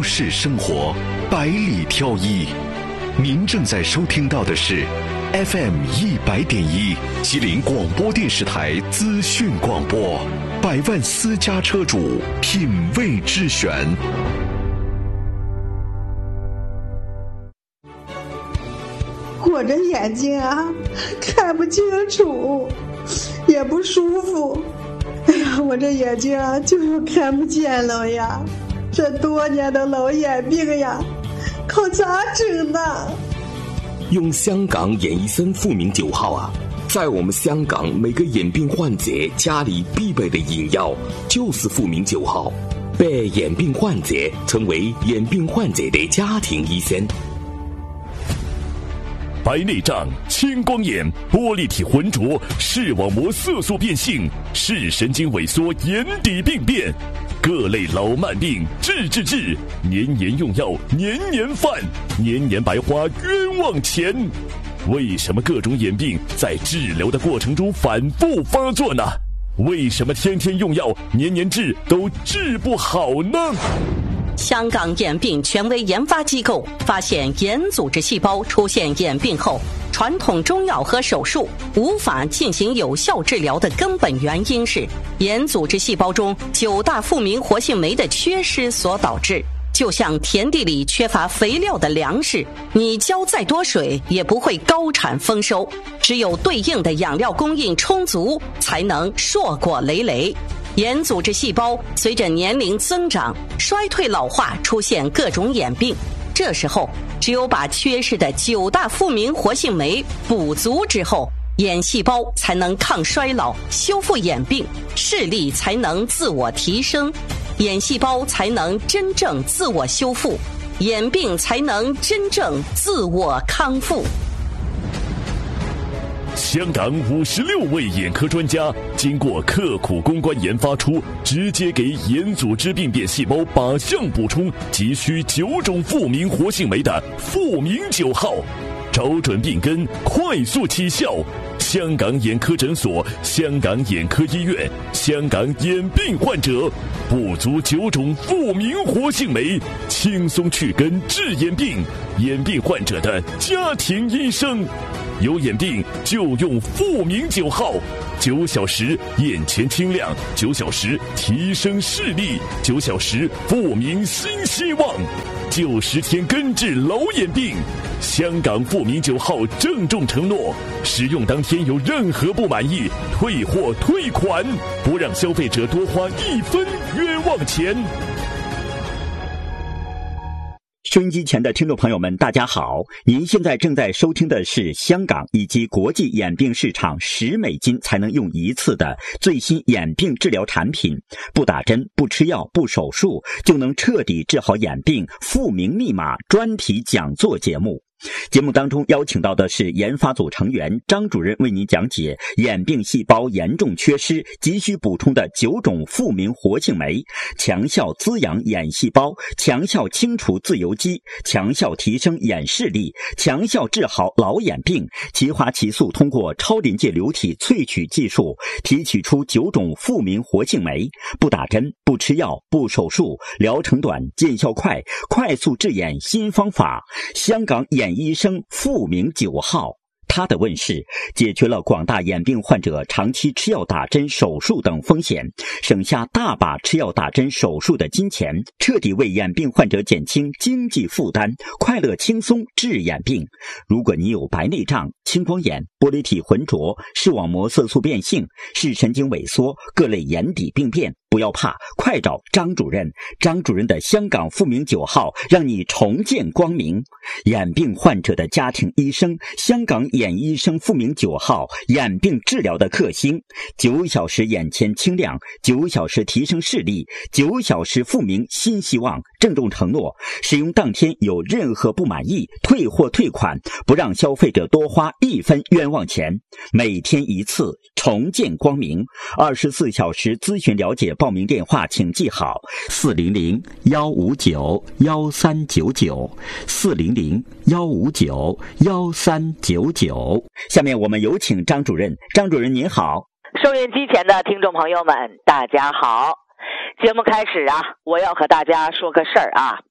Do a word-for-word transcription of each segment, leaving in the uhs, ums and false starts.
市生活，百里挑一。您正在收听到的是 F M 一百点一吉林广播电视台资讯广播，百万私家车主品味之选。 我这眼睛啊，看不清楚，也不舒服。哎呀，我这眼睛啊，就要看不见了呀！这多年的老眼病呀，可咋整呢？ 用香港眼医生复明九号啊，在我们香港每个眼病患者家里必备的饮药就是复明九号，被眼病患者称为眼病患者的家庭医生。 白内障、青光眼、玻璃体浑浊、视网膜色素变性、视神经萎缩、眼底病变，各类老慢病治治治，年年用药年年犯，年年白花冤枉钱。为什么各种眼病在治疗的过程中反复发作呢？为什么天天用药年年治都治不好呢？ 香港眼病权威研发机构发现，眼组织细胞出现眼病后，传统中药和手术无法进行有效治疗的根本原因是眼组织细胞中九大复明活性酶的缺失所导致。就像田地里缺乏肥料的粮食，你浇再多水也不会高产丰收，只有对应的养料供应充足，才能硕果累累。眼组织细胞随着年龄增长、衰退老化，出现各种眼病。这时候，只有把缺失的九大复明活性酶补足之后，眼细胞才能抗衰老、修复眼病，视力才能自我提升，眼细胞才能真正自我修复，眼病才能真正自我康复。 香港五十六位眼科专家经过刻苦攻关研发出直接给眼组织病变细胞靶向补充急需九种复明活性酶的复明九号，找准病根，快速起效。香港眼科诊所、香港眼科医院、香港眼病患者补足九种复明活性酶，轻松去根治眼病，眼病患者的家庭医生。有眼病就用复明九号，九小时眼前清亮，九小时提升视力，九小时复明新希望，九十天根治老眼病。香港复明九号郑重承诺，使用当天有任何不满意，退货退款，不让消费者多花一分冤枉钱。 收音机前的听众朋友们，大家好！您现在正在收听的是香港以及国际眼病市场十美金才能用一次的最新眼病治疗产品，不打针、不吃药、不手术就能彻底治好眼病复明密码专题讲座节目。节目当中邀请到的是研发组成员张主任，为您讲解眼病细胞严重缺失急需补充的九种复明活性酶，强效滋养眼细胞，强效清除自由基，强效提升眼视力，强效治好老眼病。奇华奇素通过超临界流体萃取技术提取出九种复明活性酶，不打针、不吃药、不手术，疗程短、见效快，快速治眼新方法。香港眼医生复明九号，它的问世解决了广大眼病患者长期吃药打针手术等风险，省下大把吃药打针手术的金钱，彻底为眼病患者减轻经济负担，快乐轻松治眼病。如果你有白内障、青光眼、玻璃体浑浊、视网膜色素变性、视神经萎缩、各类眼底病变，不要怕，快找张主任。张主任的香港复明九号，让你重见光明。眼病患者的家庭医生，香港眼医生复明九号，眼病治疗的克星。九小时眼前清亮，九小时提升视力，九小时复明新希望。郑重承诺，使用当天有任何不满意，退货退款，不让消费者多花一分冤枉钱。每天一次，重见光明。二十四小时咨询了解报名电话请记好：四零零幺五九幺三九九，四零零幺五九幺三九九。下面我们有请张主任。张主任您好。 收音机前的听众朋友们，大家好。节目开始啊，我要和大家说个事儿啊。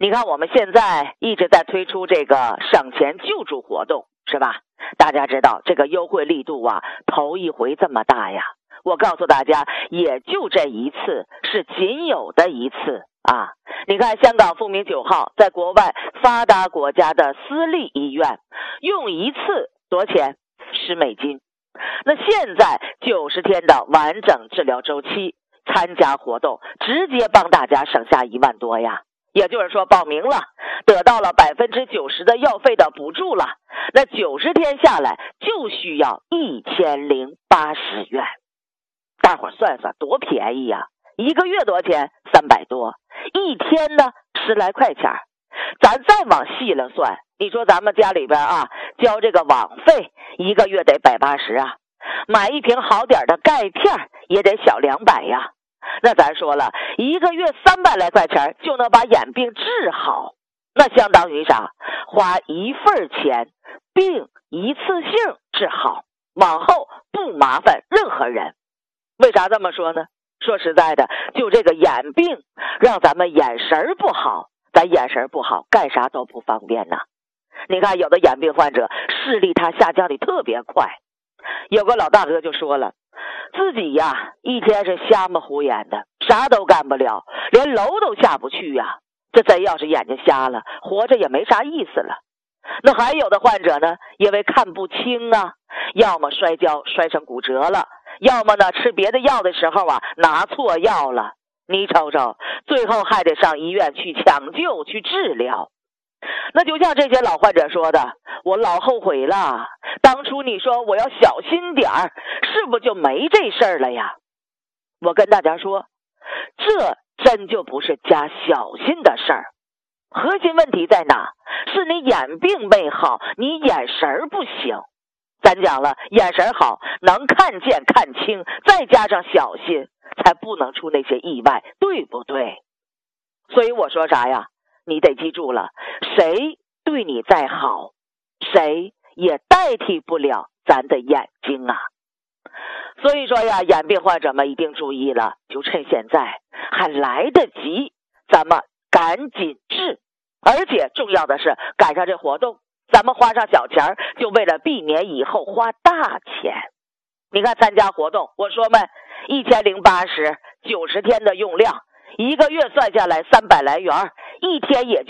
你看我们现在一直在推出这个省钱救助活动，是吧？大家知道这个优惠力度啊，头一回这么大呀。我告诉大家，也就这一次，是仅有的一次啊！你看，香港富民九号在国外发达国家的私立医院，用一次多少钱？十美金。那现在九十天的完整治疗周期，参加活动，直接帮大家省下一万多呀！也就是说，报名了，得到了百分之九十的药费的补助了，那九十天下来就需要一千零八十元。大伙算算多便宜呀！一个月多少钱？三百多，一天呢十来块钱。咱再往细了算，你说咱们家里边啊，交这个网费一个月得百八十啊，买一瓶好点的钙片也得小两百呀。那咱说了，一个月三百来块钱就能把眼病治好，那相当于啥？花一份钱，病一次性治好，往后不麻烦任何人。为啥这么说呢？说实在的，就这个眼病让咱们眼神不好，咱眼神不好干啥都不方便呢。你看有的眼病患者视力他下降的特别快，有个老大哥就说了，自己呀一天是瞎么胡眼的，啥都干不了，连楼都下不去呀。这真要是眼睛瞎了，活着也没啥意思了。那还有的患者呢，因为看不清啊，要么摔跤摔成骨折了，要么呢吃别的药的时候啊拿错药了，你瞅瞅，最后还得上医院去抢救去治疗。那就像这些老患者说的，我老后悔了，当初你说我要小心点儿，是不是就没这事儿了呀？我跟大家说，这真就不是加小心的事儿，核心问题在哪？是你眼病没好，你眼神不行。咱讲了，眼神好，能看见看清，再加上小心，才不能出那些意外，对不对？所以我说啥呀？你得记住了，谁对你再好，谁也代替不了咱的眼睛啊。所以说呀，眼病患者们一定注意了，就趁现在还来得及，咱们赶紧治。而且重要的是，赶上这活动，咱们花上小钱，就为了避免以后花大钱。你看参加活动，我说嘛，一千零八十，九十天的用量，一个月算下来三百来元，一天也就